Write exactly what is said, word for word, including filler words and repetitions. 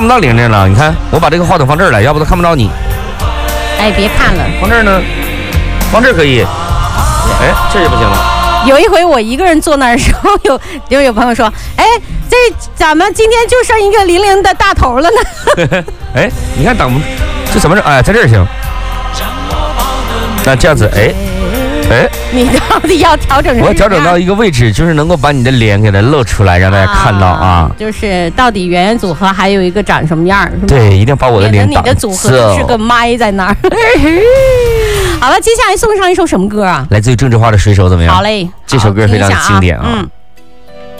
看不到玲玲了。你看，我把这个话筒放这儿来，要不都看不到你。 哎，别看了， 放这儿呢，放这儿可以。哎，这就不行了。 有一回我一个人坐那儿的时候，有就有朋友说：“哎，这咱们今天就剩一个玲玲的大头了呢。” 哎，你看挡不，这怎么整？哎，在这儿行。那这样子，哎，哎， 你到底要调整成？ 我要调整到一个位置，就是能够把你的脸给它露出来，让大家看到啊。啊就是到底圆圆组合还有一个长什么样？是吧？ 对，一定要把我的脸挡。 你的组合是个麦在那儿。好了，接下来送上一首什么歌啊？ 来自于郑智化的《水手》怎么样？ 好嘞， 这首歌非常经典啊。嗯。